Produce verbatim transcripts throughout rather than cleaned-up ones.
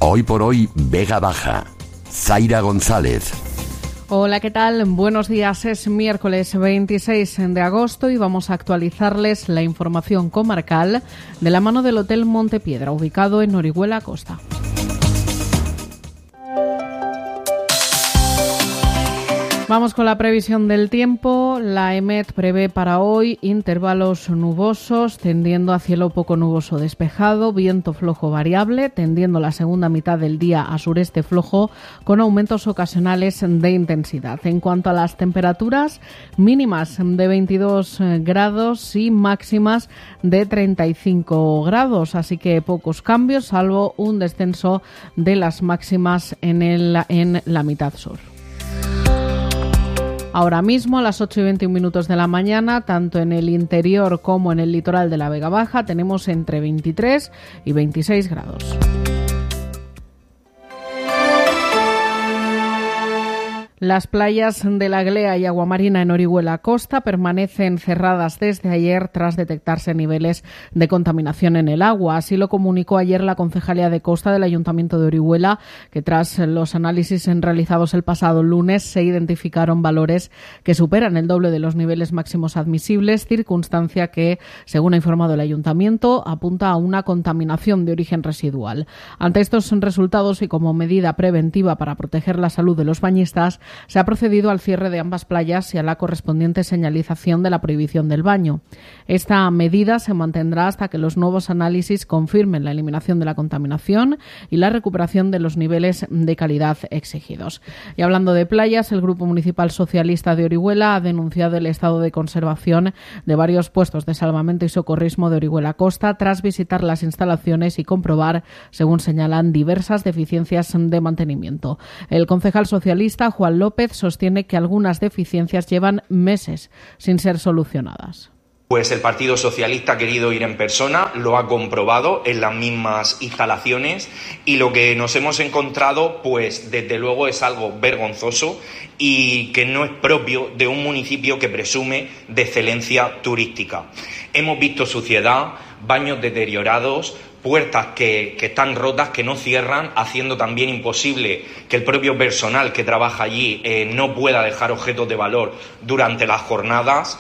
Hoy por hoy, Vega Baja. Zaira González. Hola, ¿qué tal? Buenos días. Es miércoles veintiséis de agosto y vamos a actualizarles la información comarcal de la mano del Hotel Montepiedra, ubicado en Orihuela Costa. Vamos con la previsión del tiempo. La EMET prevé para hoy intervalos nubosos, tendiendo a cielo poco nuboso despejado, viento flojo variable, tendiendo la segunda mitad del día a sureste flojo, con aumentos ocasionales de intensidad. En cuanto a las temperaturas, mínimas de veintidós grados y máximas de treinta y cinco grados, así que pocos cambios, salvo un descenso de las máximas en, el, en la mitad sur. Ahora mismo, a las ocho y veintiún minutos de la mañana, tanto en el interior como en el litoral de la Vega Baja, tenemos entre veintitrés y veintiséis grados. Las playas de La Glea y Aguamarina en Orihuela Costa permanecen cerradas desde ayer tras detectarse niveles de contaminación en el agua. Así lo comunicó ayer la Concejalía de Costa del Ayuntamiento de Orihuela, que tras los análisis realizados el pasado lunes se identificaron valores que superan el doble de los niveles máximos admisibles, circunstancia que, según ha informado el Ayuntamiento, apunta a una contaminación de origen residual. Ante estos resultados y como medida preventiva para proteger la salud de los bañistas, se ha procedido al cierre de ambas playas y a la correspondiente señalización de la prohibición del baño. Esta medida se mantendrá hasta que los nuevos análisis confirmen la eliminación de la contaminación y la recuperación de los niveles de calidad exigidos. Y hablando de playas, el Grupo Municipal Socialista de Orihuela ha denunciado el estado de conservación de varios puestos de salvamento y socorrismo de Orihuela Costa tras visitar las instalaciones y comprobar, según señalan, diversas deficiencias de mantenimiento. El concejal socialista, Juan López, sostiene que algunas deficiencias llevan meses sin ser solucionadas. Pues el Partido Socialista ha querido ir en persona, lo ha comprobado en las mismas instalaciones y lo que nos hemos encontrado, pues desde luego es algo vergonzoso y que no es propio de un municipio que presume de excelencia turística. Hemos visto suciedad, baños deteriorados, puertas que, que están rotas, que no cierran, haciendo también imposible que el propio personal que trabaja allí eh, no pueda dejar objetos de valor durante las jornadas.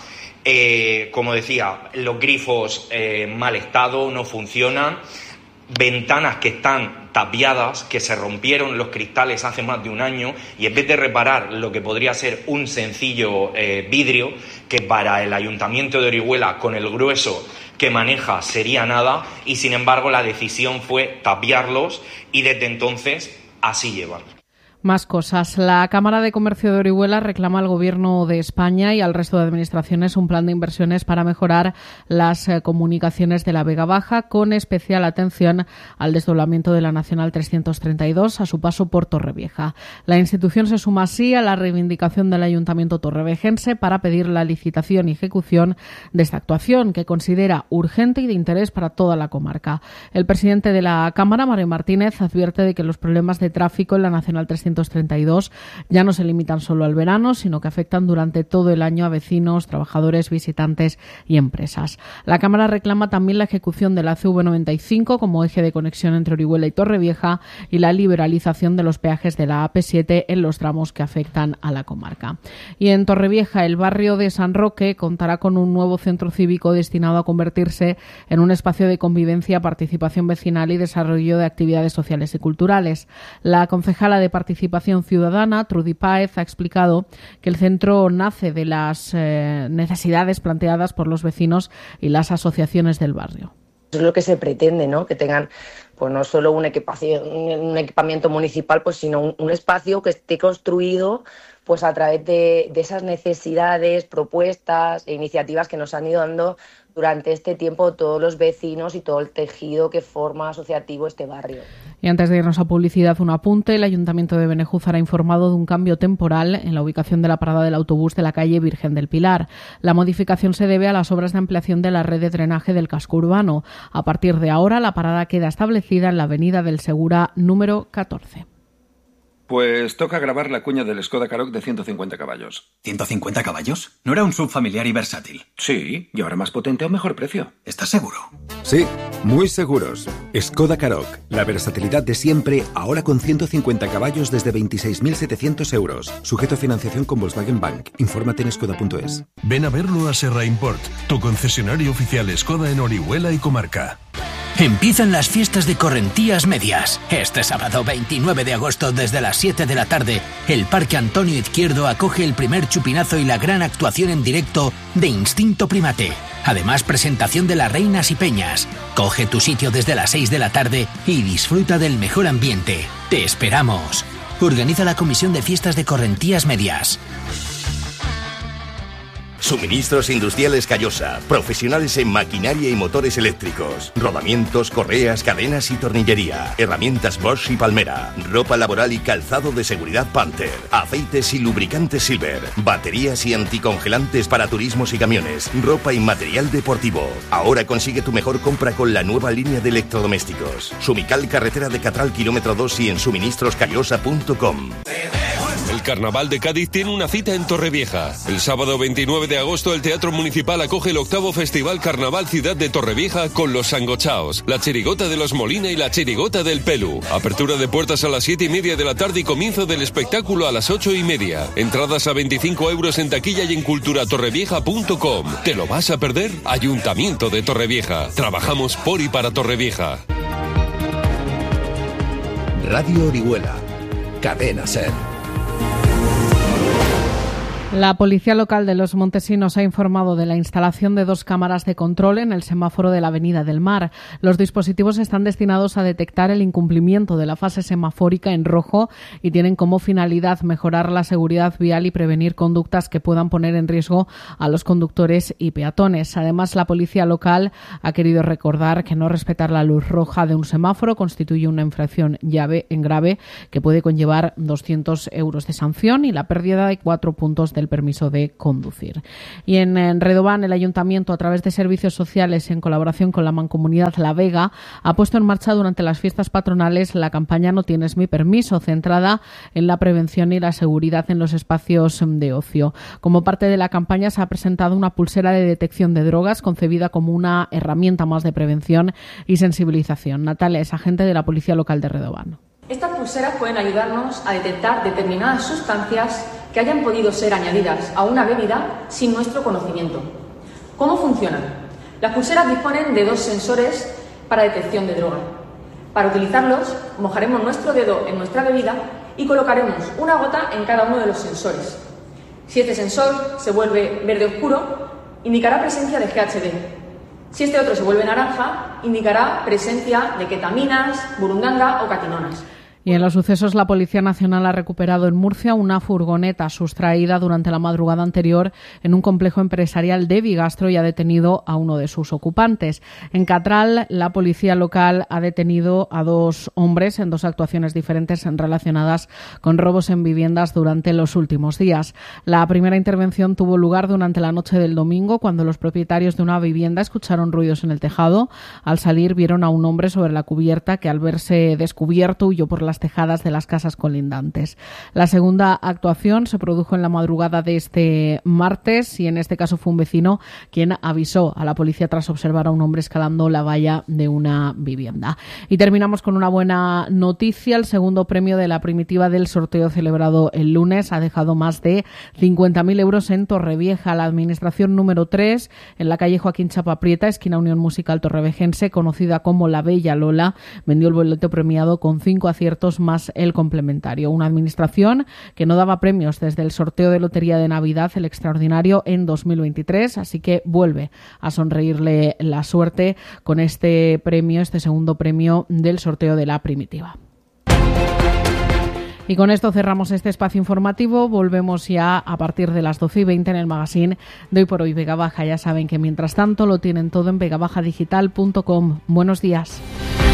Eh, como decía, los grifos eh, en mal estado, no funcionan, ventanas que están tapiadas, que se rompieron los cristales hace más de un año y en vez de reparar lo que podría ser un sencillo eh, vidrio, que para el Ayuntamiento de Orihuela con el grueso que maneja sería nada, y sin embargo la decisión fue tapiarlos y desde entonces así llevan. Más cosas. La Cámara de Comercio de Orihuela reclama al Gobierno de España y al resto de administraciones un plan de inversiones para mejorar las eh, comunicaciones de la Vega Baja, con especial atención al desdoblamiento de la Nacional trescientos treinta y dos a su paso por Torrevieja. La institución se suma así a la reivindicación del Ayuntamiento torrevejense para pedir la licitación y ejecución de esta actuación, que considera urgente y de interés para toda la comarca. El presidente de la Cámara, Mario Martínez, advierte de que los problemas de tráfico en la Nacional trescientos treinta y dos ya no se limitan solo al verano, sino que afectan durante todo el año a vecinos, trabajadores, visitantes y empresas. La Cámara reclama también la ejecución de la C V noventa y cinco como eje de conexión entre Orihuela y Torrevieja y la liberalización de los peajes de la A P siete en los tramos que afectan a la comarca. Y en Torrevieja, el barrio de San Roque contará con un nuevo centro cívico destinado a convertirse en un espacio de convivencia, participación vecinal y desarrollo de actividades sociales y culturales. La concejala de Participación Ciudadana, Trudy Páez, ha explicado que el centro nace de las eh, necesidades planteadas por los vecinos y las asociaciones del barrio. Es lo que se pretende, ¿no? Que tengan pues no solo un, equipación, un equipamiento municipal, pues sino un, un espacio que esté construido pues a través de, de esas necesidades, propuestas e iniciativas que nos han ido dando durante este tiempo todos los vecinos y todo el tejido que forma asociativo este barrio. Y antes de irnos a publicidad, un apunte. El Ayuntamiento de Benejúzar ha informado de un cambio temporal en la ubicación de la parada del autobús de la calle Virgen del Pilar. La modificación se debe a las obras de ampliación de la red de drenaje del casco urbano. A partir de ahora, la parada queda establecida en la avenida del Segura número catorce. Pues toca grabar la cuña del Skoda Karoq de ciento cincuenta caballos. ¿ciento cincuenta caballos? ¿No era un S U V familiar y versátil? Sí, y ahora más potente a un mejor precio. ¿Estás seguro? Sí, muy seguros. Skoda Karoq, la versatilidad de siempre, ahora con ciento cincuenta caballos desde veintiséis mil setecientos euros. Sujeto a financiación con Volkswagen Bank. Infórmate en skoda punto es. Ven a verlo a Serra Import, tu concesionario oficial Skoda en Orihuela y comarca. Empiezan las fiestas de Correntías Medias. Este sábado veintinueve de agosto desde las siete de la tarde, el Parque Antonio Izquierdo acoge el primer chupinazo y la gran actuación en directo de Instinto Primate. Además, presentación de las reinas y peñas. Coge tu sitio desde las seis de la tarde y disfruta del mejor ambiente. ¡Te esperamos! Organiza la Comisión de Fiestas de Correntías Medias. Suministros Industriales Callosa, profesionales en maquinaria y motores eléctricos, rodamientos, correas, cadenas y tornillería, herramientas Bosch y Palmera, ropa laboral y calzado de seguridad Panther, aceites y lubricantes Silver, baterías y anticongelantes para turismos y camiones, ropa y material deportivo. Ahora consigue tu mejor compra con la nueva línea de electrodomésticos. Sumical, carretera de Catral, kilómetro dos y en suministros callosa punto com. El Carnaval de Cádiz tiene una cita en Torrevieja. El sábado veintinueve de agosto el Teatro Municipal acoge el octavo Festival Carnaval Ciudad de Torrevieja con los Sangochaos, la Chirigota de los Molina y la Chirigota del Pelu. Apertura de puertas a las siete y media de la tarde y comienzo del espectáculo a las ocho y media. Entradas a veinticinco euros en taquilla y en culturatorrevieja punto com. ¿Te lo vas a perder? Ayuntamiento de Torrevieja. Trabajamos por y para Torrevieja. Radio Orihuela. Cadena Ser. La Policía Local de Los Montesinos ha informado de la instalación de dos cámaras de control en el semáforo de la Avenida del Mar. Los dispositivos están destinados a detectar el incumplimiento de la fase semafórica en rojo y tienen como finalidad mejorar la seguridad vial y prevenir conductas que puedan poner en riesgo a los conductores y peatones. Además, la Policía Local ha querido recordar que no respetar la luz roja de un semáforo constituye una infracción llave en grave que puede conllevar doscientos euros de sanción y la pérdida de cuatro puntos del permiso de conducir. Y en, en Redován, el Ayuntamiento, a través de servicios sociales en colaboración con la Mancomunidad La Vega, ha puesto en marcha durante las fiestas patronales la campaña No tienes mi permiso, centrada en la prevención y la seguridad en los espacios de ocio. Como parte de la campaña se ha presentado una pulsera de detección de drogas concebida como una herramienta más de prevención y sensibilización. Natalia es agente de la Policía Local de Redován. Estas pulseras pueden ayudarnos a detectar determinadas sustancias que hayan podido ser añadidas a una bebida sin nuestro conocimiento. ¿Cómo funcionan? Las pulseras disponen de dos sensores para detección de droga. Para utilizarlos, mojaremos nuestro dedo en nuestra bebida y colocaremos una gota en cada uno de los sensores. Si este sensor se vuelve verde oscuro, indicará presencia de G H D. Si este otro se vuelve naranja, indicará presencia de ketaminas, burundanga o catinonas. Y en los sucesos, la Policía Nacional ha recuperado en Murcia una furgoneta sustraída durante la madrugada anterior en un complejo empresarial de Bigastro y ha detenido a uno de sus ocupantes. En Catral, la Policía Local ha detenido a dos hombres en dos actuaciones diferentes relacionadas con robos en viviendas durante los últimos días. La primera intervención tuvo lugar durante la noche del domingo, cuando los propietarios de una vivienda escucharon ruidos en el tejado. Al salir, vieron a un hombre sobre la cubierta que, al verse descubierto, huyó por las tejadas de las casas colindantes. La segunda actuación se produjo en la madrugada de este martes y en este caso fue un vecino quien avisó a la policía tras observar a un hombre escalando la valla de una vivienda. Y terminamos con una buena noticia. El segundo premio de la primitiva del sorteo celebrado el lunes ha dejado más de cincuenta mil euros en Torrevieja. La administración número tres, en la calle Joaquín Chapaprieta, esquina Unión Musical Torrevejense, conocida como La Bella Lola, vendió el boleto premiado con cinco aciertos más el complementario. Una administración que no daba premios desde el sorteo de Lotería de Navidad, el extraordinario, en dos mil veintitrés, así que vuelve a sonreírle la suerte con este premio, este segundo premio del sorteo de la primitiva. Y con esto cerramos este espacio informativo. Volvemos ya a partir de las doce y veinte en el magazine de Hoy por Hoy Vega Baja. Ya saben que mientras tanto lo tienen todo en vega baja digital punto com. Buenos días.